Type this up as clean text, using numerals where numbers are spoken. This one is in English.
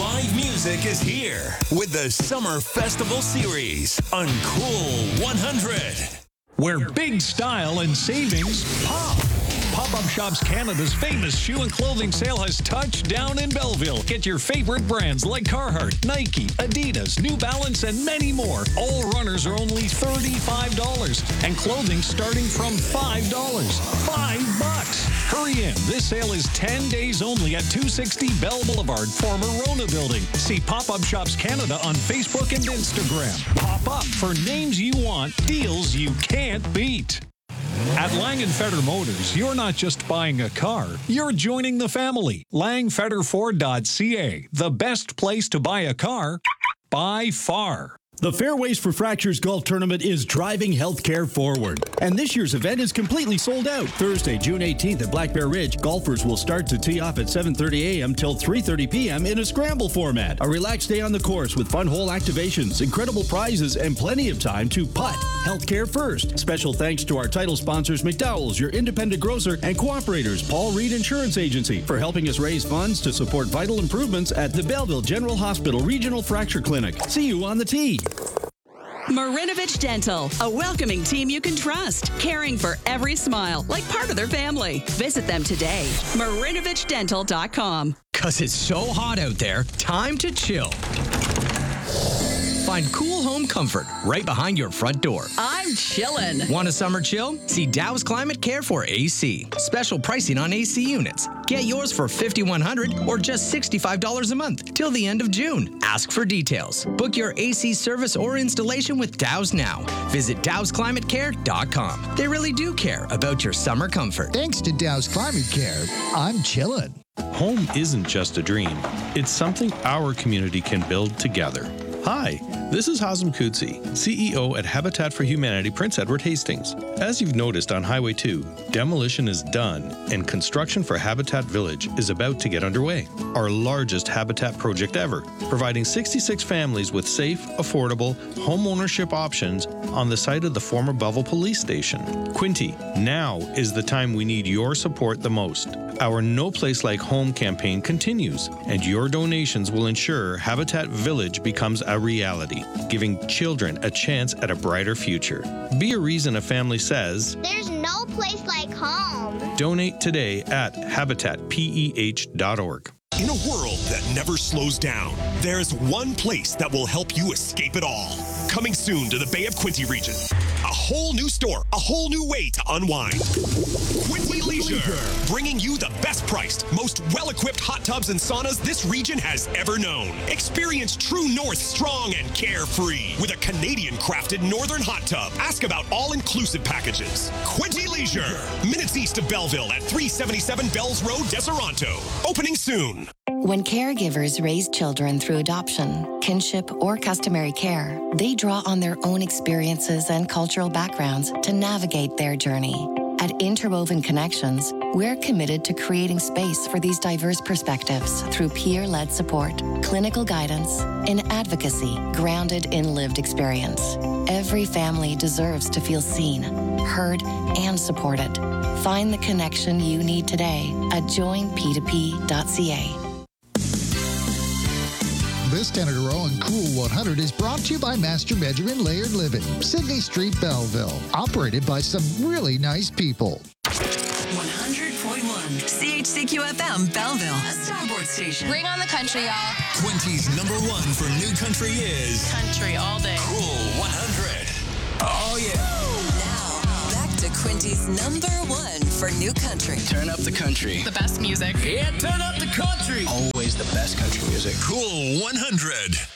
Live music is here with the Summer Festival Series on Cool 100. Where big style and savings pop. Pop-Up Shops Canada's famous shoe and clothing sale has touched down in Belleville. Get your favorite brands like Carhartt, Nike, Adidas, New Balance, and many more. All runners are only $35 and clothing starting from $5. $5. Hurry in. This sale is 10 days only at 260 Bell Boulevard, former Rona Building. See Pop-Up Shops Canada on Facebook and Instagram. Pop up for names you want, deals you can't beat. At Lang & Feder Motors, you're not just buying a car, you're joining the family. langfederford.ca, the best place to buy a car by far. The Fairways for Fractures Golf Tournament is driving healthcare forward. And this year's event is completely sold out. Thursday, June 18th at Black Bear Ridge, golfers will start to tee off at 7:30 a.m. till 3:30 p.m. in a scramble format. A relaxed day on the course with fun hole activations, incredible prizes, and plenty of time to putt. Healthcare first. Special thanks to our title sponsors, McDowell's, your independent grocer, and cooperators, Paul Reed Insurance Agency, for helping us raise funds to support vital improvements at the Belleville General Hospital Regional Fracture Clinic. See you on the tee. Marinovich Dental, a welcoming team you can trust, caring for every smile like part of their family. Visit them today. MarinovichDental.com. 'Cause it's so hot out there, time to chill. Find cool home comfort right behind your front door. I'm chillin'. Want a summer chill? See Dow's Climate Care for AC. Special pricing on AC units. Get yours for $5,100 or just $65 a month till the end of June. Ask for details. Book your AC service or installation with Dow's now. Visit dowsclimatecare.com. They really do care about your summer comfort. Thanks to Dow's Climate Care, I'm chillin'. Home isn't just a dream. It's something our community can build together. Hi, this is Hazem Kutsi, CEO at Habitat for Humanity Prince Edward Hastings. As you've noticed on Highway 2, demolition is done and construction for Habitat Village is about to get underway. Our largest Habitat project ever, providing 66 families with safe, affordable home ownership options on the site of the former Belleville Police Station. Quinte, now is the time we need your support the most. Our No Place Like Home campaign continues, and your donations will ensure Habitat Village becomes a reality, giving children a chance at a brighter future. Be a reason a family says, "There's no place like home." Donate today at habitatpeh.org. In a world that never slows down, there's one place that will help you escape it all. Coming soon to the Bay of Quinte region. A whole new store, a whole new way to unwind. Quinte Leisure, bringing you the best priced, most well-equipped hot tubs and saunas this region has ever known. Experience True North strong and carefree with a Canadian-crafted Northern hot tub. Ask about all-inclusive packages. Quinte Leisure, minutes east of Belleville at 377 Bells Road, Deseronto. Opening soon. When caregivers raise children through adoption, kinship, or customary care, they draw on their own experiences and cultural backgrounds to navigate their journey. At Interwoven Connections, we're committed to creating space for these diverse perspectives through peer-led support, clinical guidance, and advocacy grounded in lived experience. Every family deserves to feel seen, heard, and supported. Find the connection you need today at joinp2p.ca. This 10 in a row on Cool 100 is brought to you by Master Benjamin Laird Living, Sydney Street, Belleville. Operated by some really nice people. 100.1 CHCQ-FM Belleville, a Starboard station. Bring on the country, y'all. Quinte's #1 for new country is Country all day. Cool 100. Oh, yeah. Now, back to Quinte's #1 for new country. Turn up the country. The best music. Yeah, turn up the country. Always the best country music. Cool 100.